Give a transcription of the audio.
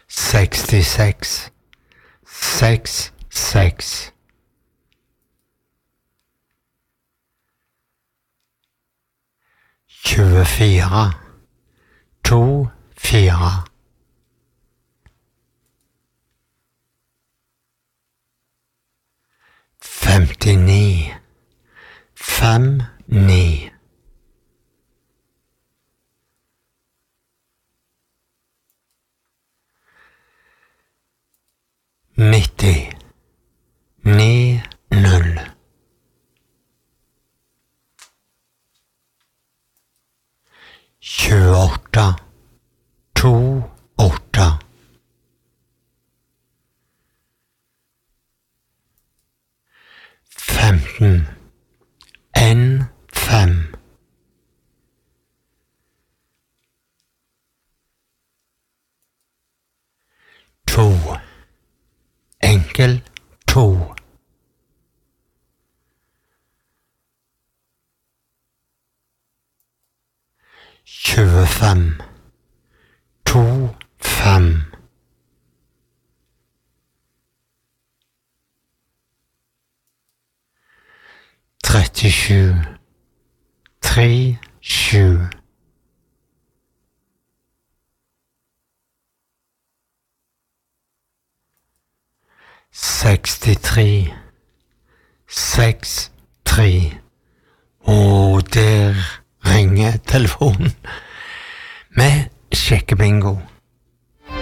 66 66 24 24 59 59 90 90 28 28 15 5 2 enkel 2 25 2 5 37 3 7 63 6 3 Og der ringer telefonen med sjekkebingo.